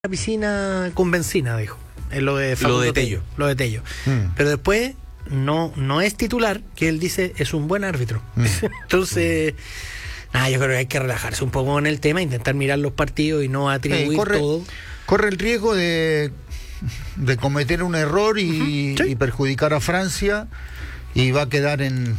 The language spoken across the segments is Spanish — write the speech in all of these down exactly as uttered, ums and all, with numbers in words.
la piscina con benzina, dijo. Es lo de Lo de Tello. Lo de Tello. Mm. Pero después no, no es titular, que él dice es un buen árbitro. Mm. Entonces, nada, yo creo que hay que relajarse un poco en el tema, intentar mirar los partidos y no atribuir eh, corre, todo. Corre el riesgo de, de cometer un error y, uh-huh. sí. y perjudicar a Francia, y va a quedar en,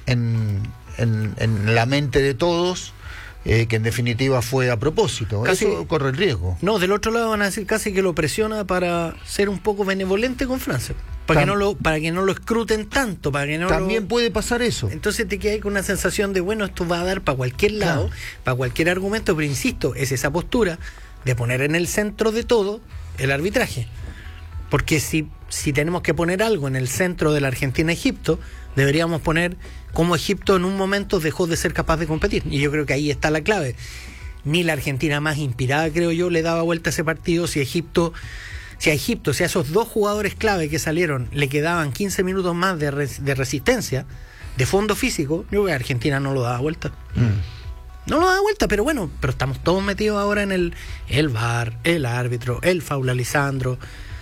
en, en, en la mente de todos. Eh, que en definitiva fue a propósito. Casi, eso corre el riesgo. No, del otro lado van a decir casi que lo presiona para ser un poco benevolente con Francia, para Tam, que no lo para que no lo escruten tanto, para que no también lo... puede pasar eso. Entonces te quedas con una sensación de bueno, esto va a dar para cualquier lado, claro. para cualquier argumento, pero insisto, es esa postura de poner en el centro de todo el arbitraje, porque si si tenemos que poner algo en el centro de la Argentina-Egipto, deberíamos poner cómo Egipto en un momento dejó de ser capaz de competir. Y yo creo que ahí está la clave. Ni la Argentina más inspirada, creo yo, le daba vuelta a ese partido. Si Egipto, si a Egipto, si a esos dos jugadores clave que salieron le quedaban quince minutos más de, res, de resistencia, de fondo físico, yo creo que Argentina no lo daba vuelta. Mm. No lo daba vuelta, pero bueno, pero estamos todos metidos ahora en el, el V A R, el árbitro, el faul a Lisandro.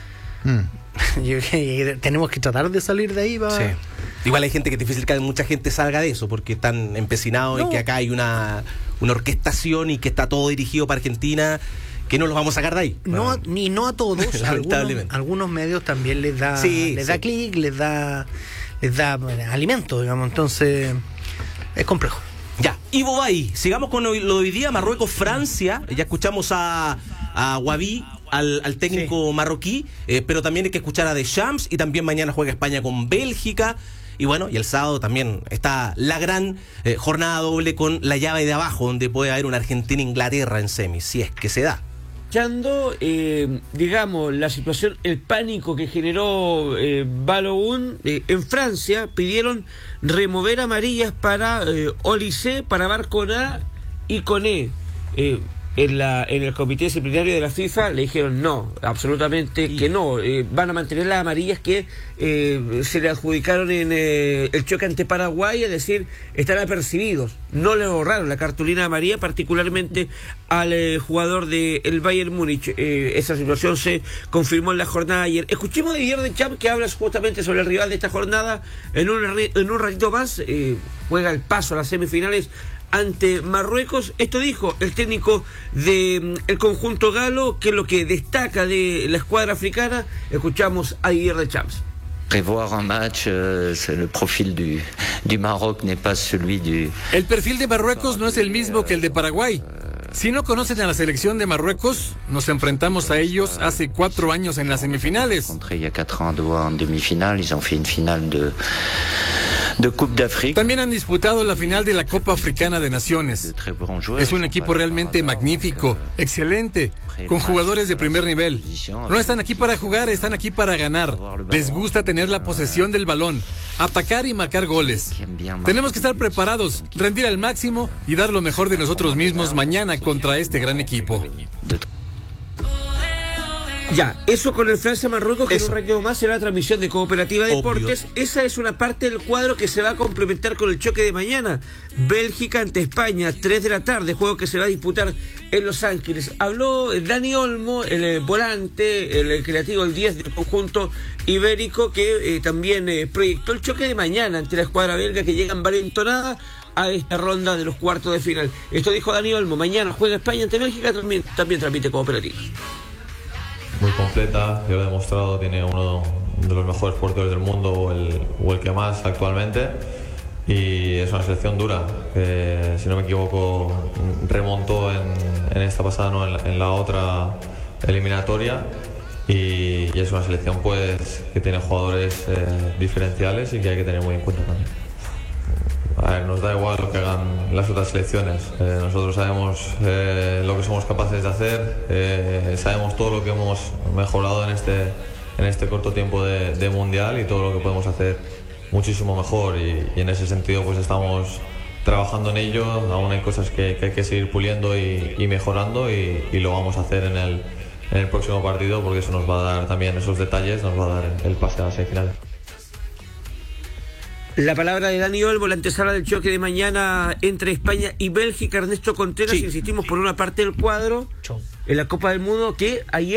Mm. Yo, tenemos que tratar de salir de ahí para... Sí. Igual hay gente que es difícil que mucha gente salga de eso, porque están empecinados no. en que acá hay una, una orquestación y que está todo dirigido para Argentina, que no los vamos a sacar de ahí. No, ah. Ni no a todos. algunos, algunos medios también les da, sí, les sí. da clic, les da, les da bueno, alimento, digamos. Entonces, es complejo. Ya, Ivo Bay, sigamos con lo de hoy día, Marruecos-Francia. Ya escuchamos a, a Wabi, al, al técnico sí. marroquí, eh, pero también hay que escuchar a Deschamps, y también mañana juega España con Bélgica. Y bueno, y el sábado también está la gran eh, jornada doble con la llave de abajo, donde puede haber una Argentina-Inglaterra en semis, si es que se da. Escuchando, eh, digamos, la situación, el pánico que generó eh, Balogun eh, en Francia, pidieron remover amarillas para eh, Olise, para Barcola y Koné. Eh, En, la, en el comité disciplinario de la FIFA le dijeron no, absolutamente que no, eh, van a mantener las amarillas que eh, se le adjudicaron en eh, el choque ante Paraguay, es decir, están apercibidos, no le borraron la cartulina amarilla, particularmente al eh, jugador del Bayern Múnich. Eh, esa situación se confirmó en la jornada de ayer. Escuchemos de Didier Deschamps, que habla justamente sobre el rival de esta jornada. En un, en un ratito más eh, juega el paso a las semifinales ante Marruecos. Esto dijo el técnico del de, conjunto galo, que es lo que destaca de la escuadra africana. Escuchamos a Didier Deschamps. Prévoir un match, euh, le profil du, du Maroc n'est pas celui du... El perfil de Marruecos no es el mismo que el de Paraguay. Si no conocen a la selección de Marruecos, nos enfrentamos a ellos hace cuatro años en las semifinales. Il y a quatre ans en demi-finale, ils ont fait une finale de... de Coupe d'Afrique. También han disputado la final de la Copa Africana de Naciones. Es un equipo realmente magnífico, excelente, con jugadores de primer nivel. No están aquí para jugar, están aquí para ganar. Les gusta tener la posesión del balón, atacar y marcar goles. Tenemos que estar preparados, rendir al máximo y dar lo mejor de nosotros mismos mañana contra este gran equipo. Ya, eso con el Francia-Marruecos, que en un ratito más será la transmisión de Cooperativa Deportes. Obvio. Esa es una parte del cuadro que se va a complementar con el choque de mañana. Bélgica ante España, tres de la tarde, juego que se va a disputar en Los Ángeles. Habló Dani Olmo, el, el volante, el, el creativo, el diez del conjunto ibérico, que eh, también eh, proyectó el choque de mañana ante la escuadra belga, que llega envalentonada a esta ronda de los cuartos de final. Esto dijo Dani Olmo. Mañana juega España ante Bélgica, también, también transmite Cooperativa. Muy completa, ya lo he demostrado, tiene uno de los mejores porteros del mundo, o el, o el que más actualmente, y es una selección dura, que si no me equivoco remontó en, en esta pasada, no, en, la, en la otra eliminatoria, y, y es una selección pues que tiene jugadores eh, diferenciales y que hay que tener muy en cuenta también. A ver, nos da igual lo que hagan las otras selecciones. Eh, nosotros sabemos eh, lo que somos capaces de hacer, eh, sabemos todo lo que hemos mejorado en este, en este corto tiempo de, de mundial, y todo lo que podemos hacer muchísimo mejor, y, y en ese sentido pues estamos trabajando en ello. Aún hay cosas que, que hay que seguir puliendo y, y mejorando, y, y lo vamos a hacer en el, en el próximo partido, porque eso nos va a dar también esos detalles, nos va a dar el pase a la semifinal. La palabra de Dani Olmo, la antesala del choque de mañana entre España y Bélgica. Ernesto Contreras, sí. Insistimos por una parte del cuadro. en la Copa del Mundo, que ayer